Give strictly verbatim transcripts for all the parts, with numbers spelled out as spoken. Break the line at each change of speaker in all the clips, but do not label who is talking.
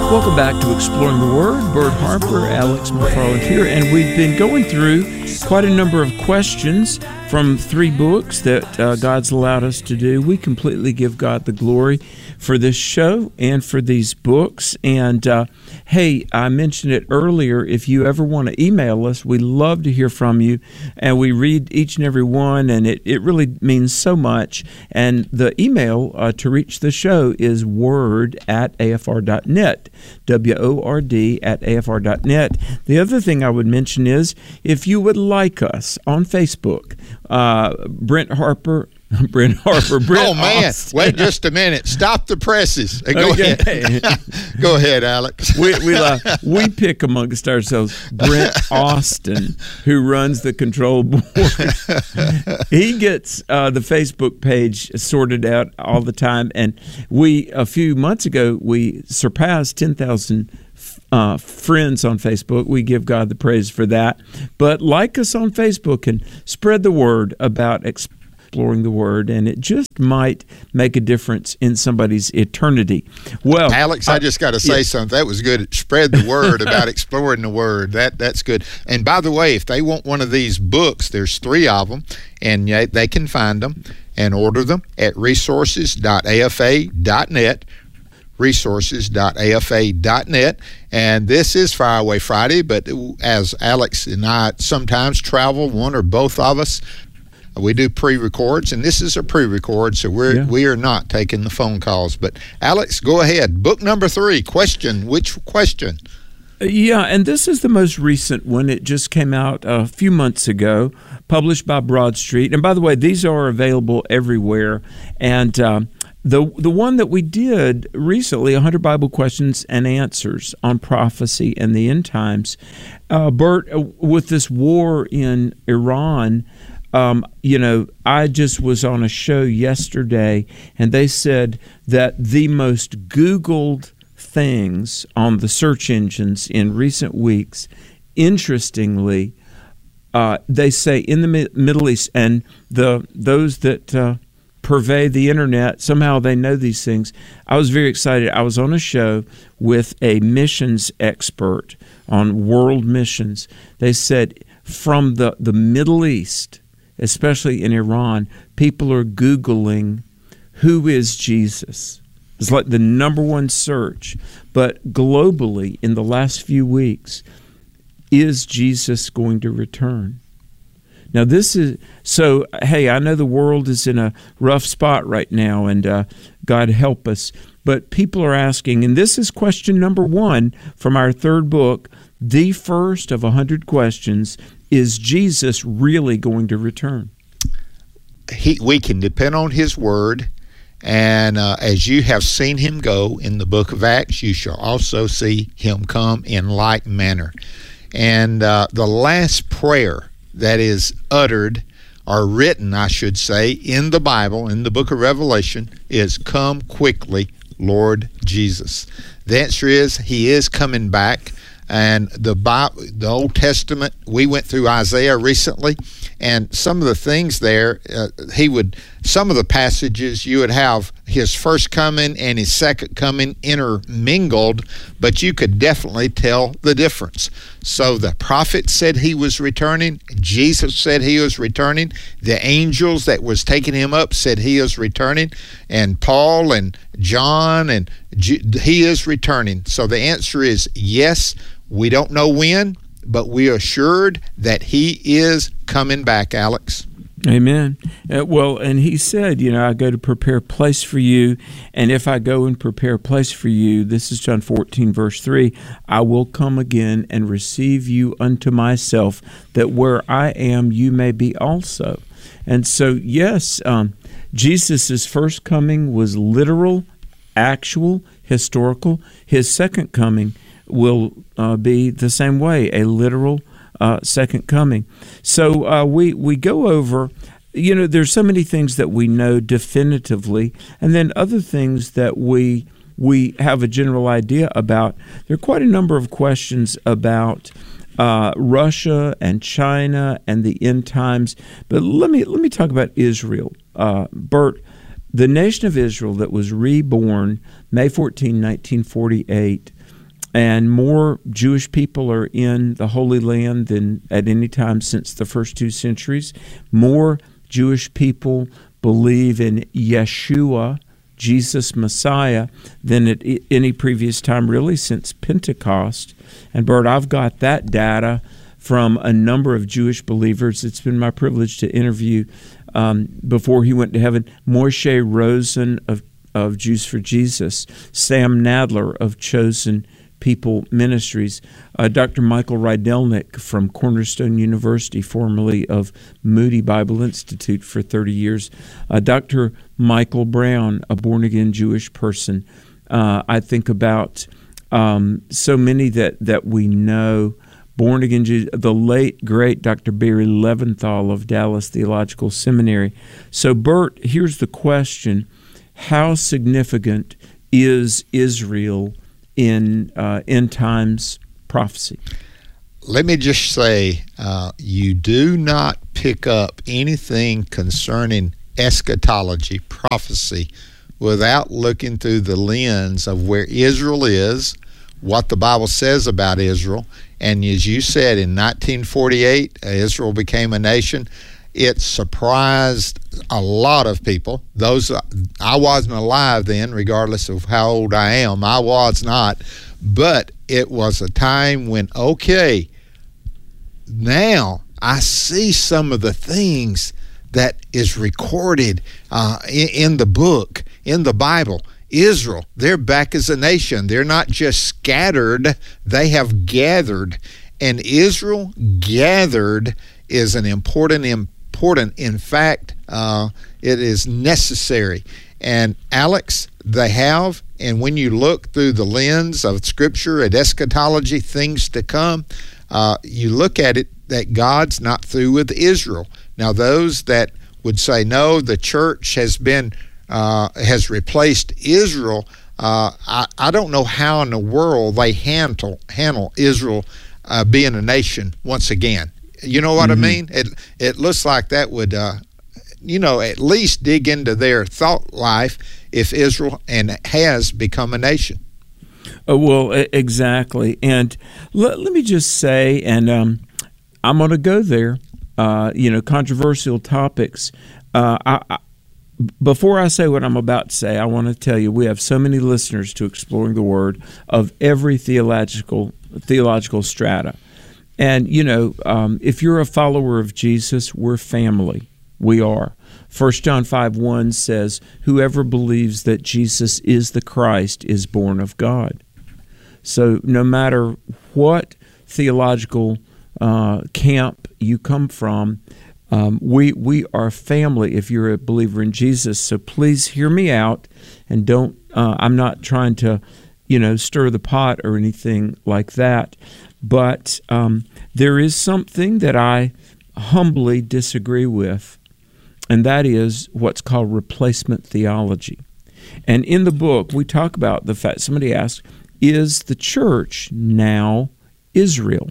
Welcome back to Exploring the Word. Bert Harper, Alex McFarland here, and we've been going through quite a number of questions from three books that uh, God's allowed us to do. We completely give God the glory for this show and for these books. And uh, hey, I mentioned it earlier, if you ever want to email us, we love to hear from you, and we read each and every one, and it, it really means so much. And the email uh, to reach the show is word at A F R dot net, W O R D at A F R dot net. The other thing I would mention is, if you would like us on Facebook, uh, Brent Harper, Brent Harper, Brent
Oh, man.
Austin.
Wait just a minute. Stop the presses. Uh, Go
Okay.
ahead. Go ahead, Alex.
we we, uh, we pick amongst ourselves Brent Austin, who runs the control board. He gets uh, the Facebook page sorted out all the time, and we a few months ago we surpassed ten thousand Uh, friends on Facebook. We give God the praise for that. But like us on Facebook and spread the word about exploring the Word, and it just might make a difference in somebody's eternity. Well,
Alex, I just got to say yeah. something. That was good. Spread the word about exploring the Word. That That's good. And by the way, if they want one of these books, there's three of them, and they can find them and order them at resources dot A F A dot net. resources dot A F A dot net. And this is Fireaway Friday, but as Alex and I sometimes travel, one or both of us, we do pre-records, and this is a pre-record, so we're yeah. we are not taking the phone calls. But Alex, go ahead. Book number three, question. Which question?
Yeah, and this is the most recent one. It just came out a few months ago, published by Broad Street. And by the way, these are available everywhere. And um, the the one that we did recently, one hundred Bible Questions and Answers on Prophecy and the End Times, uh, Bert, with this war in Iran, Um, you know, I just was on a show yesterday, and they said that the most Googled things on the search engines in recent weeks, interestingly, uh, they say in the Mi- Middle East, and the those that uh, pervade the internet, somehow they know these things. I was very excited. I was on a show with a missions expert on world missions. They said from the, the Middle East, especially in Iran, people are Googling, who is Jesus? It's like the number one search. But globally, in the last few weeks, is Jesus going to return? Now, this is, so, hey, I know the world is in a rough spot right now, and uh, God help us. But people are asking, and this is question number one from our third book, the first of one hundred questions, is Jesus really going to return?
He, we can depend on His Word, and uh, as you have seen Him go in the book of Acts, you shall also see Him come in like manner. And uh, the last prayer that is uttered, or written, I should say, in the Bible, in the book of Revelation, is, "Come quickly, Lord Jesus." The answer is, He is coming back. And the Bible, the Old Testament, we went through Isaiah recently, and some of the things there, uh, he would, some of the passages, you would have His first coming and His second coming intermingled, but you could definitely tell the difference. So the prophet said He was returning. Jesus said He was returning. The angels that was taking Him up said He is returning. And Paul and John, and G- He is returning. So the answer is yes. We don't know when, but we are assured that He is coming back, Alex.
Amen. Uh, well, and He said, you know, I go to prepare a place for you, and if I go and prepare a place for you, this is John fourteen, verse three, I will come again and receive you unto myself, that where I am, you may be also. And so, yes, um, Jesus' first coming was literal, actual, historical. His second coming will uh, be the same way, a literal uh, second coming. So uh, we, we go over, you know, there's so many things that we know definitively, and then other things that we we have a general idea about. There are quite a number of questions about uh, Russia and China and the end times. But let me let me talk about Israel. Uh, Bert, the nation of Israel that was reborn May fourteenth, nineteen forty-eight, and more Jewish people are in the Holy Land than at any time since the first two centuries. More Jewish people believe in Yeshua, Jesus Messiah, than at any previous time really since Pentecost. And Bert, I've got that data from a number of Jewish believers. It's been my privilege to interview, um, before he went to heaven, Moshe Rosen of, of Jews for Jesus, Sam Nadler of Chosen People Ministries, uh, Doctor Michael Rydelnik from Cornerstone University, formerly of Moody Bible Institute for thirty years, uh, Doctor Michael Brown, a born-again Jewish person. Uh, I think about um, so many that, that we know, born-again Jews, the late, great Doctor Barry Leventhal of Dallas Theological Seminary. So, Bert, here's the question. How significant is Israel in uh, end times prophecy?
Let me just say, uh, you do not pick up anything concerning eschatology, prophecy, without looking through the lens of where Israel is, what the Bible says about Israel. And as you said, in nineteen forty-eight, Israel became a nation. It surprised a lot of people. Those I wasn't alive then, regardless of how old I am. I was not. But it was a time when, okay, now I see some of the things that is recorded uh, in, in the book, in the Bible. Israel, they're back as a nation. They're not just scattered, they have gathered. And Israel gathered is an important, important. In fact, uh, it is necessary. And Alex, they have, and when you look through the lens of Scripture at eschatology, things to come, uh, you look at it that God's not through with Israel. Now, those that would say, no, the church has been Uh, has replaced Israel, uh, I, I don't know how in the world they handle handle Israel uh, being a nation once again. You know what mm-hmm. I mean? It it looks like that would, uh, you know, at least dig into their thought life if Israel and has become a nation.
Uh, well, exactly. And let, let me just say, and um, I'm going to go there, uh, you know, controversial topics. Uh, I, I Before I say what I'm about to say, I want to tell you we have so many listeners to Exploring the Word of every theological theological strata. And, you know, um, if you're a follower of Jesus, we're family. We are. First John five one says, whoever believes that Jesus is the Christ is born of God. So no matter what theological uh, camp you come from, Um, we we are family if you're a believer in Jesus. So please hear me out, and don't. Uh, I'm not trying to, you know, stir the pot or anything like that. But um, there is something that I humbly disagree with, and that is what's called replacement theology. And in the book, we talk about the fact. Somebody asked, "Is the church now Israel?"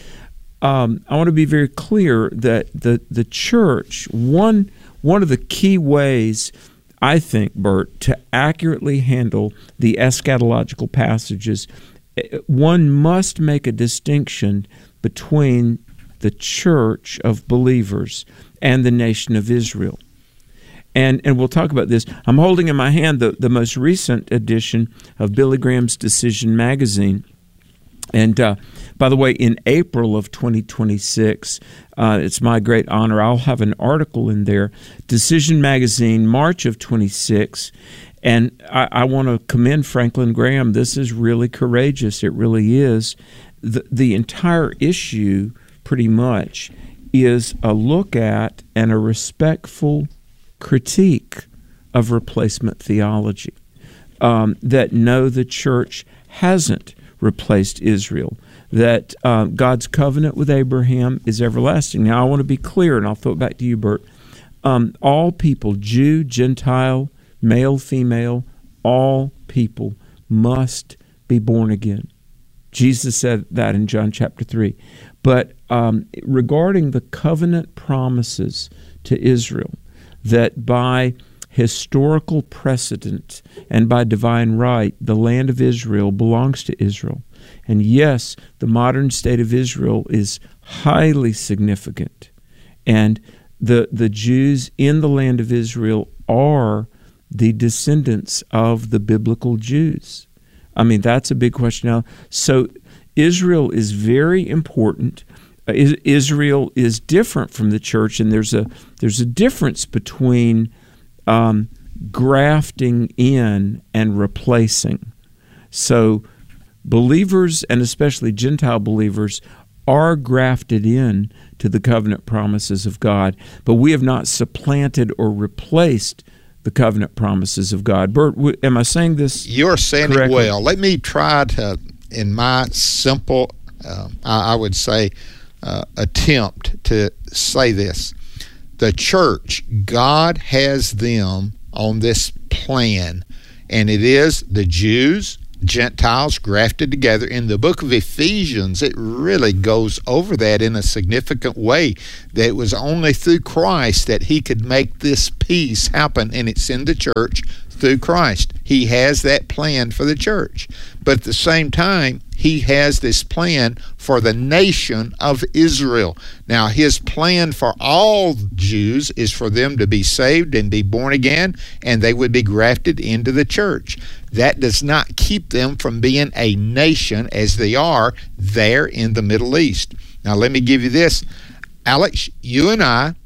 Um, I want to be very clear that the, the church, one one of the key ways, I think, Bert, to accurately handle the eschatological passages, one must make a distinction between the church of believers and the nation of Israel. And and we'll talk about this. I'm holding in my hand the, the most recent edition of Billy Graham's Decision magazine. And uh, by the way, in April of twenty twenty-six, uh, it's my great honor, I'll have an article in there, Decision Magazine, March of twenty-six, and I, I want to commend Franklin Graham. This is really courageous. It really is. The, the entire issue, pretty much, is a look at and a respectful critique of replacement theology, um, that no, the church hasn't replaced Israel, that uh, God's covenant with Abraham is everlasting. Now, I want to be clear, and I'll throw it back to you, Bert. Um, all people, Jew, Gentile, male, female, all people must be born again. Jesus said that in John chapter three. But um, regarding the covenant promises to Israel, that by historical precedent, and by divine right, the land of Israel belongs to Israel. And yes, the modern state of Israel is highly significant. And the the Jews in the land of Israel are the descendants of the biblical Jews. I mean, that's a big question now. So Israel is very important. Israel is different from the church, and there's a there's a difference between um, grafting in and replacing. So believers, and especially Gentile believers, are grafted in to the covenant promises of God, but we have not supplanted or replaced the covenant promises of God. Bert, am I saying this
You're saying
correctly?
it well. Let me try to, in my simple, uh, I, I would say, uh, attempt to say this. The church, God has them on this plan, and it is the Jews, Gentiles grafted together. In the book of Ephesians, it really goes over that in a significant way, that it was only through Christ that he could make this peace happen, and it's in the church through Christ. He has that plan for the church. But at the same time, he has this plan for the nation of Israel. Now, his plan for all Jews is for them to be saved and be born again, and they would be grafted into the church. That does not keep them from being a nation as they are there in the Middle East. Now, let me give you this. Alex, you and I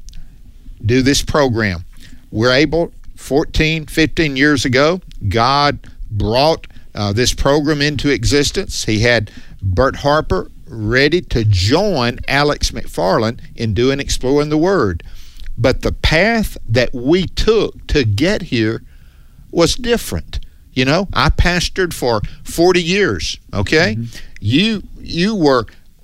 do this program. We're able, fourteen, fifteen years ago, God brought uh, this program into existence. He had Bert Harper ready to join Alex McFarland in doing Exploring the Word. But the path that we took to get here was different. You know, I pastored for forty years, okay? Mm-hmm. You you were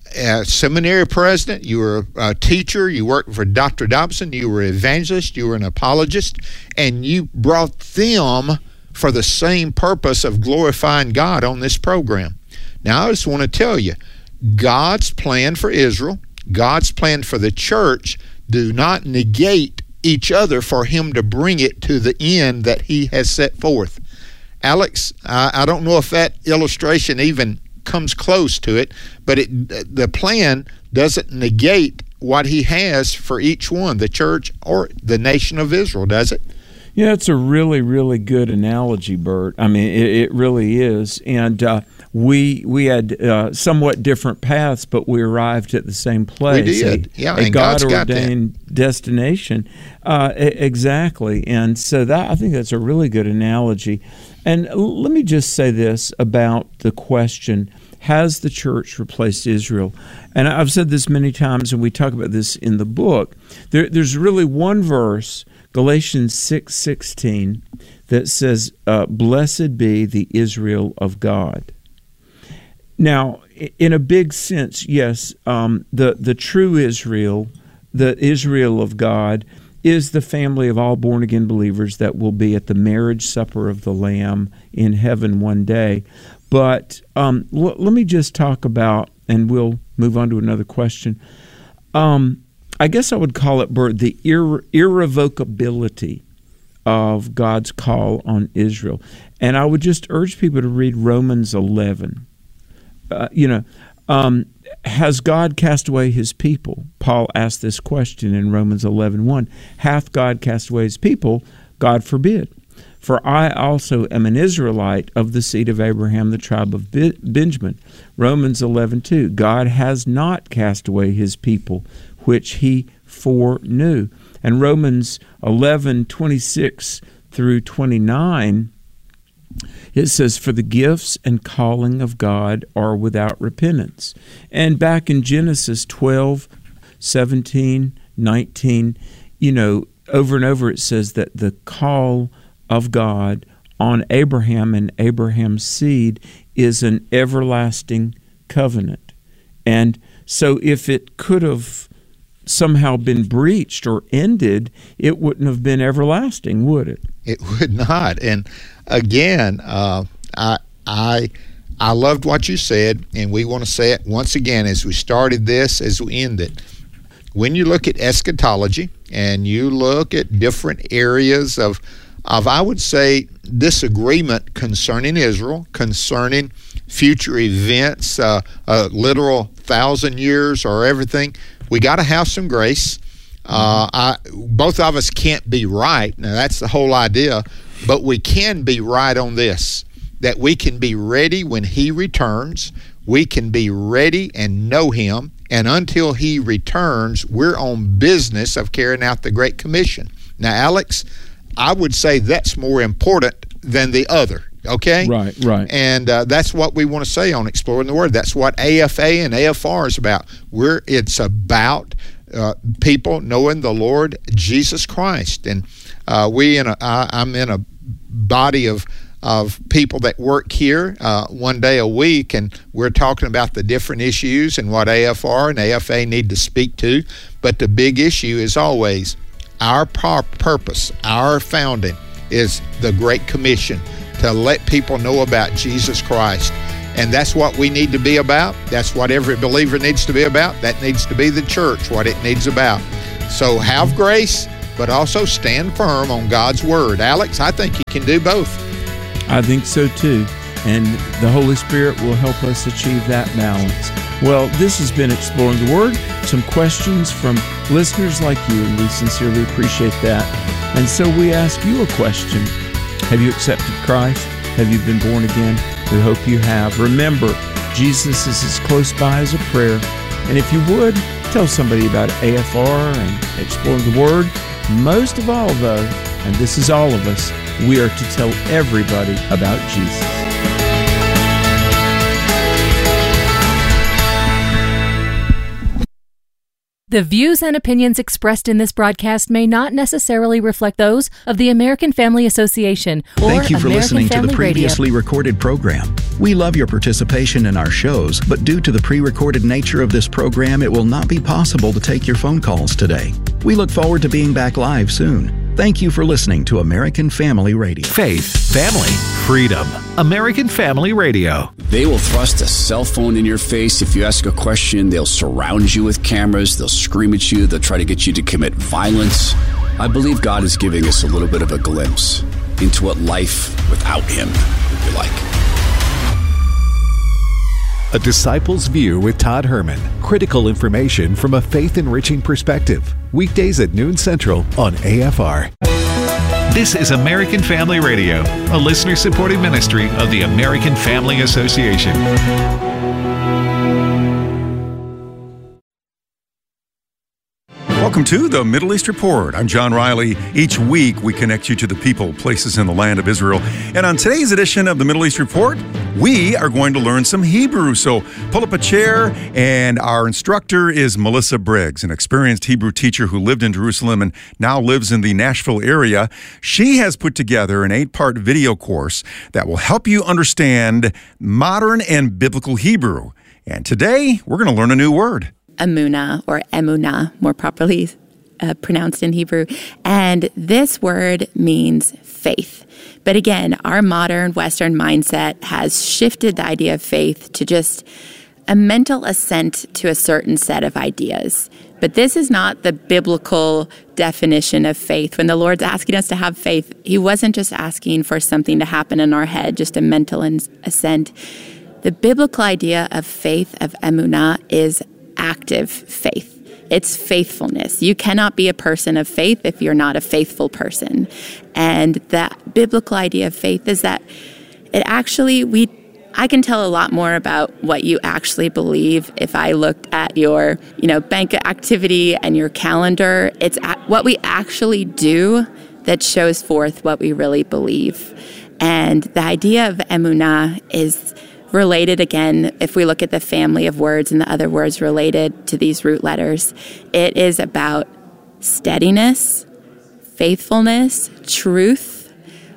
a seminary president, you were a teacher, you worked for Doctor Dobson, you were an evangelist, you were an apologist, and you brought them for the same purpose of glorifying God on this program. Now, I just want to tell you, God's plan for Israel, God's plan for the church, do not negate each other for him to bring it to the end that he has set forth. Alex, I, I don't know if that illustration even comes close to it, but it, the plan doesn't negate what he has for each one, the church or the nation of Israel, does it?
Yeah, it's a really, really good analogy, Bert. I mean, it, it really is. And uh, we we had uh, somewhat different paths, but we arrived at the same place.
We did,
a,
yeah.
A
and God's got
God-ordained
that.
destination. Uh, exactly. And so that I think that's a really good analogy. And let me just say this about the question, has the church replaced Israel? And I've said this many times, and we talk about this in the book. There, there's really one verse, Galatians six sixteen, that says, uh, blessed be the Israel of God. Now, in a big sense, yes, um, the, the true Israel, the Israel of God, is the family of all born-again believers that will be at the marriage supper of the Lamb in heaven one day. But um, l- let me just talk about, and we'll move on to another question. Um, I guess I would call it, Bert, the irre- irrevocability of God's call on Israel. And I would just urge people to read Romans eleven. Uh, you know, um, has God cast away his people? Paul asked this question in Romans eleven one. Hath God cast away his people? God forbid. For I also am an Israelite of the seed of Abraham, the tribe of Benjamin. Romans eleven two. God has not cast away his people, which he foreknew. And Romans eleven twenty-six through twenty-nine, it says, for the gifts and calling of God are without repentance. And back in Genesis twelve, seventeen, nineteen, you know, over and over it says that the call of God on Abraham and Abraham's seed is an everlasting covenant. And so if it could have somehow been breached or ended, it wouldn't have been everlasting, would it?
It would not. And again, uh, I I I loved what you said, and we want to say it once again as we started this, as we end it. When you look at eschatology and you look at different areas of of, I would say, disagreement concerning Israel, concerning future events, uh, a literal thousand years or everything, we got to have some grace. Uh, I, both of us can't be right. Now, that's the whole idea. But we can be right on this, that we can be ready when He returns. We can be ready and know Him. And until He returns, we're on business of carrying out the Great Commission. Now, Alex, I would say that's more important than the other, okay?
Right, right.
And uh, that's what we want to say on Exploring the Word. That's what A F A and A F R is about. We're, it's about uh, people knowing the Lord Jesus Christ. And uh, we in a, I, I'm in a body of of people that work here uh, one day a week, and we're talking about the different issues and what A F R and A F A need to speak to. But the big issue is always our purpose, our founding is the Great Commission, to let people know about Jesus Christ. And that's what we need to be about. That's what every believer needs to be about. That needs to be the church, what it needs about. So have grace, but also stand firm on God's Word. Alex, I think you can do both.
I think so too. And the Holy Spirit will help us achieve that balance. Well, this has been Exploring the Word. Some questions from listeners like you, and we sincerely appreciate that. And so we ask you a question. Have you accepted Christ? Have you been born again? We hope you have. Remember, Jesus is as close by as a prayer. And if you would, tell somebody about A F R and Exploring the Word. Most of all, though, and this is all of us, we are to tell everybody about Jesus.
The views and opinions expressed in this broadcast may not necessarily reflect those of the American Family Association or
Thank you for
American
listening
Family
to the previously
Radio.
recorded program. We love your participation in our shows, but due to the pre-recorded nature of this program, it will not be possible to take your phone calls today. We look forward to being back live soon. Thank you for listening to American Family Radio.
Faith, family, freedom. American Family Radio.
They will thrust a cell phone in your face if you ask a question. They'll surround you with cameras. They'll scream at you. They'll try to get you to commit violence. I believe God is giving us a little bit of a glimpse into what life without Him would be like.
A Disciple's View with Todd Herman. Critical information from a faith-enriching perspective. Weekdays at noon Central on A F R. This is American Family Radio, a listener-supported ministry of the American Family Association.
Welcome to the Middle East Report. I'm John Riley. Each week, we connect you to the people, places in the land of Israel. And on today's edition of the Middle East Report, we are going to learn some Hebrew. So pull up a chair, and our instructor is Melissa Briggs, an experienced Hebrew teacher who lived in Jerusalem and now lives in the Nashville area. She has put together an eight-part video course that will help you understand modern and biblical Hebrew. And today, we're going to learn a new word.
Emunah, or emunah, more properly uh, pronounced in Hebrew. And this word means faith. But again, our modern Western mindset has shifted the idea of faith to just a mental assent to a certain set of ideas. But this is not the biblical definition of faith. When the Lord's asking us to have faith, He wasn't just asking for something to happen in our head, just a mental assent. The biblical idea of faith, of emunah, is active faith. It's faithfulness. You cannot be a person of faith if you're not a faithful person. And that biblical idea of faith is that it actually, we, I can tell a lot more about what you actually believe if I looked at your, you know, bank activity and your calendar. It's what we actually do that shows forth what we really believe. And the idea of emunah is related, again, if we look at the family of words and the other words related to these root letters, it is about steadiness, faithfulness, truth,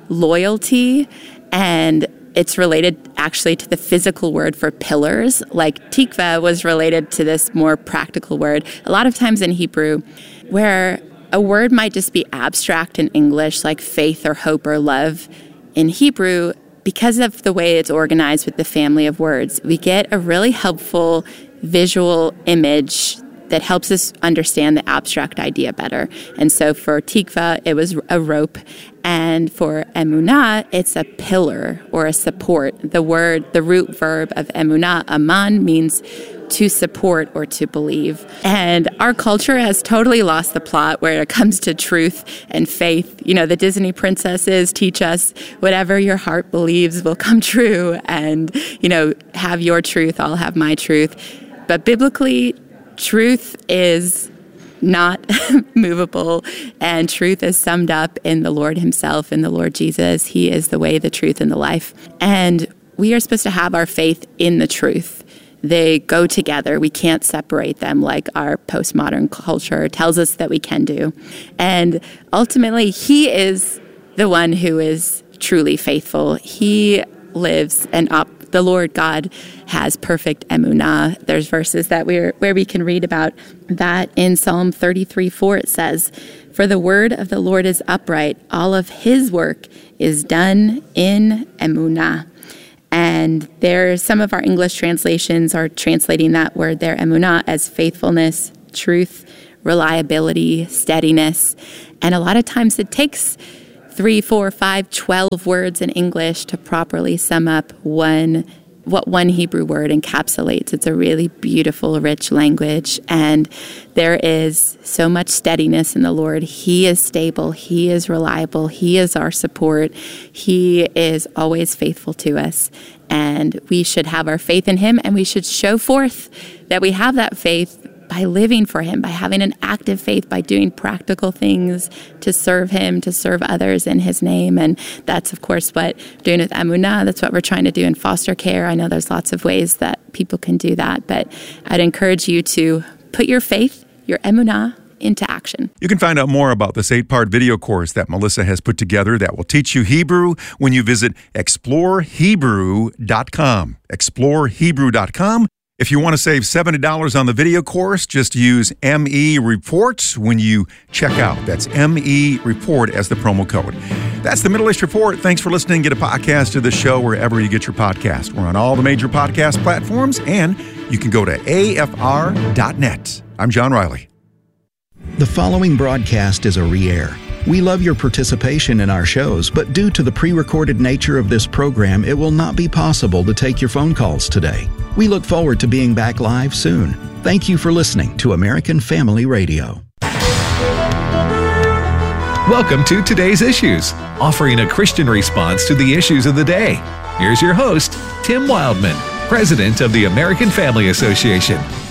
loyalty, and it's related actually to the physical word for pillars, like tikva was related to this more practical word. A lot of times in Hebrew, where a word might just be abstract in English, like faith or hope or love, in Hebrew, because of the way it's organized with the family of words, we get a really helpful visual image that helps us understand the abstract idea better. And so for tikva, it was a rope. And for emunah, it's a pillar or a support. The word, the root verb of emunah, aman, means to support or to believe. And our culture has totally lost the plot where it comes to truth and faith. You know, the Disney princesses teach us whatever your heart believes will come true. And, you know, have your truth, I'll have my truth. But biblically, truth is not movable, and truth is summed up in the Lord himself, in the Lord Jesus. He is the way, the truth, and the life. And we are supposed to have our faith in the truth. They go together. We can't separate them like our postmodern culture tells us that we can do. And ultimately, he is the one who is truly faithful. He lives and up. The Lord God has perfect emunah. There's verses that we're where we can read about that in Psalm thirty-three four. It says, "For the word of the Lord is upright; all of his work is done in emunah." And there, some of our English translations are translating that word there, emunah, as faithfulness, truth, reliability, steadiness. And a lot of times it takes three, four, five, twelve words in English to properly sum up one what one Hebrew word encapsulates. It's a really beautiful, rich language, and there is so much steadiness in the Lord. He is stable. He is reliable. He is our support. He is always faithful to us, and we should have our faith in him, and we should show forth that we have that faith by living for him, by having an active faith, by doing practical things to serve him, to serve others in his name. And that's, of course, what we're doing with emunah. That's what we're trying to do in foster care. I know there's lots of ways that people can do that, but I'd encourage you to put your faith, your emunah, into action.
You can find out more about this eight-part video course that Melissa has put together that will teach you Hebrew when you visit explore hebrew dot com. explore hebrew dot com. If you want to save seventy dollars on the video course, just use M E Report when you check out. That's M E Report as the promo code. That's the Middle East Report. Thanks for listening. Get a podcast of the show wherever you get your podcast. We're on all the major podcast platforms, and you can go to A F R dot net. I'm John Riley.
The following broadcast is a re-air. We love your participation in our shows, but due to the pre-recorded nature of this program, it will not be possible to take your phone calls today. We look forward to being back live soon. Thank you for listening to American Family Radio.
Welcome to Today's Issues, offering a Christian response to the issues of the day. Here's your host, Tim Wildman, President of the American Family Association.